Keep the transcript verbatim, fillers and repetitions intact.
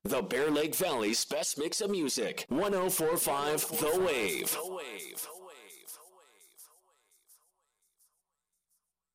The Bear Lake Valley's best mix of music. ten forty-five The Wave.